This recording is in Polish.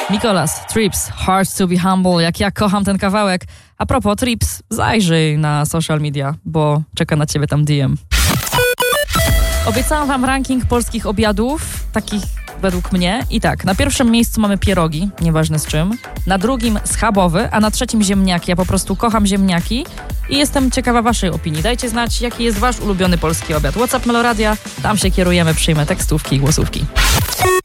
Mikolas, Trips, Hard to be humble, jak ja kocham ten kawałek. A propos Trips, zajrzyj na social media, bo czeka na ciebie tam DM. Obiecałam wam ranking polskich obiadów, takich według mnie. I tak, na pierwszym miejscu mamy pierogi, nieważne z czym. Na drugim schabowy, a na trzecim ziemniaki. Ja po prostu kocham ziemniaki i jestem ciekawa waszej opinii. Dajcie znać, jaki jest wasz ulubiony polski obiad. WhatsApp Meloradia, tam się kierujemy, przyjmę tekstówki i głosówki.